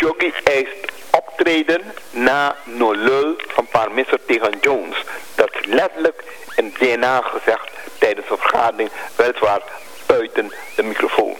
Jogi eist optreden na nolul van Parmisser tegen Jones. Dat is letterlijk in DNA gezegd tijdens de vergadering, weliswaar buiten de microfoon.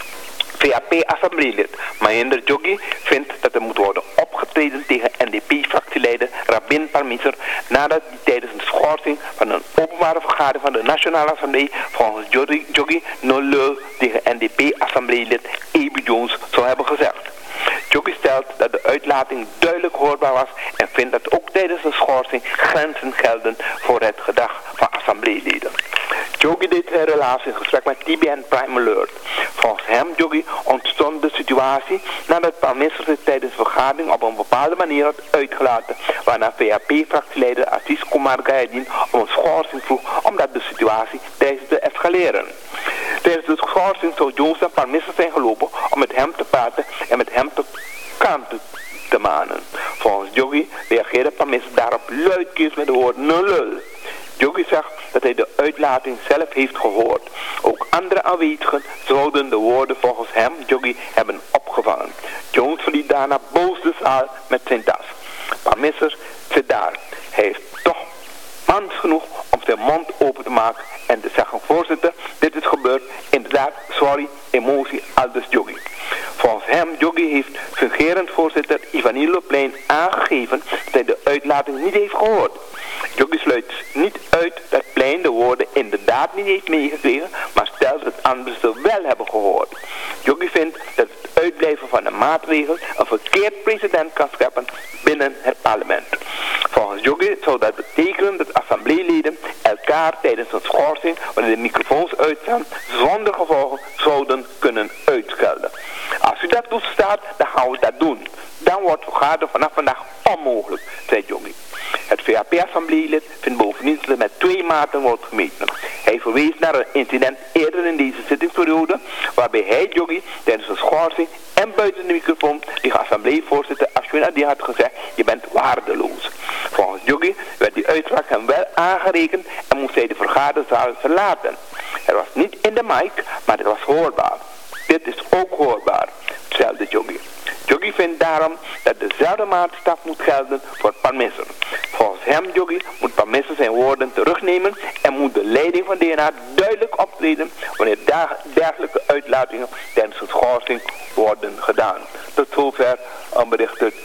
VAP-assembleelid Mahinder Jogi vindt dat er moet worden opgetreden tegen NDP-fractieleider Rabin Parmisser nadat hij tijdens een schorsing van een openbare vergadering van de Nationale Assemblée volgens Jogi nolul tegen NDP-assembleelid Ebi Jones zou hebben gezegd. Jogi stelt dat de uitlating duidelijk hoorbaar was en vindt dat ook tijdens de schorsing grenzen gelden voor het gedrag van assembleeleden. Jogi deed zijn relatie in gesprek met TBN Prime Alert. Volgens hem, Jogi, ontstond de situatie nadat Parmisser zich tijdens de vergadering op een bepaalde manier had uitgelaten, waarna VAP-fractieleider Aziz Kumar Gayadin om een schorsing vroeg omdat de situatie dreigde te escaleren. Tijdens de schorsing zou Jones en Parmisser zijn gelopen om met hem te praten en met hem tot kant te manen. Volgens Jogi reageerde Parmisser daarop luidkeels met de woorden nolul. Jogi zegt dat hij de uitlating zelf heeft gehoord. Ook andere aanwezigen zouden de woorden volgens hem, Jogi, hebben opgevangen. Jones verliet daarna boos de zaal met zijn tas. Parmisser zit daar. Hij heeft toch mans genoeg om zijn mond open te maken en te zeggen: voorzitter, dit is gebeurd. Inderdaad, sorry, emotie, aldus Jogi. Volgens hem, Jogi, heeft fungerend voorzitter Ivanilo Plein aangegeven dat hij de uitlating niet heeft gehoord. Jogi sluit niet uit dat Plein de woorden inderdaad niet heeft meegekregen, maar stelt dat anderen ze wel hebben gehoord. Jogi vindt dat het uitblijven van een maatregel een verkeerd precedent kan scheppen binnen het parlement. Volgens Jogi zou dat betekenen dat assembleeleden elkaar tijdens een schorsing, wanneer de microfoons uitstaan, zonder gevolgen zouden kunnen uitschelden. Als u dat toestaat, dan gaan we dat doen. Dan wordt vergaderen vanaf vandaag onmogelijk, zei Jogi. Het VAP-assembleelid vindt bovendien dat er met 2 maten wordt gemeten. Hij verwees naar een incident eerder in deze zittingsperiode, waarbij hij, Jogi, tijdens een schorsing en buiten de microfoon tegen assembleevoorzitter Ashwin Adi had gezegd: je bent waardeloos. Volgens Jogi werd die uitspraak hem wel aangerekend en moest hij de vergaderzaal verlaten. Het was niet in de mic, maar het was hoorbaar. Dit is ook hoorbaar, stelde Jogi. Jogi vindt daarom dat dezelfde maatstaf moet gelden voor Parmisser. Volgens hem, Jogi, moet Parmisser zijn woorden terugnemen en moet de leiding van DNA duidelijk optreden wanneer dergelijke uitlatingen tijdens een schorsing worden gedaan. Tot zover een bericht uit